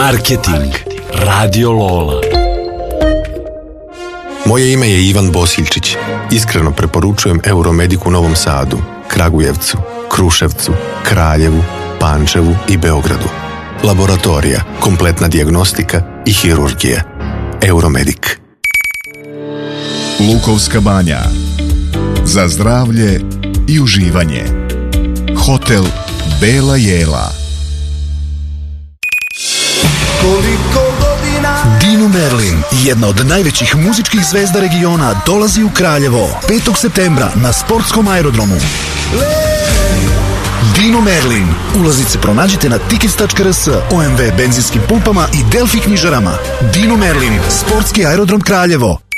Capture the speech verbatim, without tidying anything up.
Marketing. Radio Lola. Moje ime je Ivan Bosiljčić. Iskreno preporučujem Euromedic u Novom Sadu, Kragujevcu, Kruševcu, Kraljevu, Pančevu i Beogradu. Laboratorija, kompletna dijagnostika i hirurgija. Euromedic. Lukovska banja. Za zdravlje i uživanje. Hotel Bela Jela. Dino Merlin, jedna od najvećih muzičkih zvezda regiona, dolazi u Kraljevo petog septembra na sportskom aerodromu. Dino Merlin. Ulazice pronađite na tickets tačka r s, O M V benzinskim pumpama i Delfi knjižarama. Dino Merlin, sportski aerodrom Kraljevo.